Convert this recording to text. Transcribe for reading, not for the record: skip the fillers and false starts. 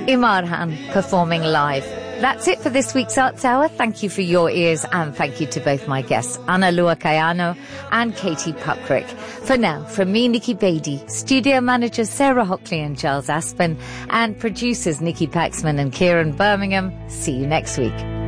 Imarhan performing live. That's it for this week's Arts Hour. Thank you for your ears, and thank you to both my guests, Ana Lua Kayano and Katie Puckrick. For now, from me, Nikki Beatty, studio managers Sarah Hockley and Charles Aspen, and producers Nikki Paxman and Kieran Birmingham, see you next week.